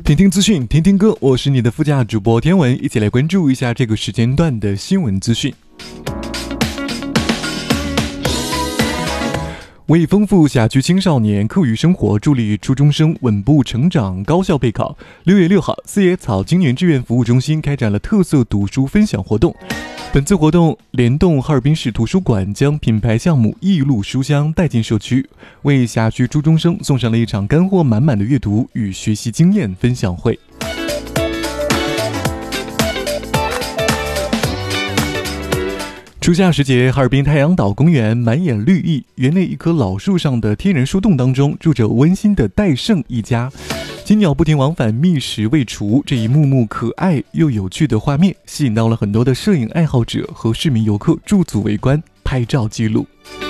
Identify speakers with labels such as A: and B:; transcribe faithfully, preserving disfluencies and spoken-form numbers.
A: 听听资讯，听听歌，我是你的副驾主播天文，一起来关注一下这个时间段的新闻资讯。为丰富辖区青少年课余生活，助力初中生稳步成长、高效备考，六月六号，四野草青年志愿服务中心开展了特色读书分享活动。本次活动联动哈尔滨市图书馆，将品牌项目艺路书香带进社区，为辖区初中生送上了一场干货满满的阅读与学习经验分享会。初夏时节，哈尔滨太阳岛公园满眼绿意，园内一棵老树上的天然树洞当中住着温馨的戴胜一家，金鸟不停往返觅食喂雏，这一幕幕可爱又有趣的画面吸引到了很多的摄影爱好者和市民游客驻足围观拍照记录。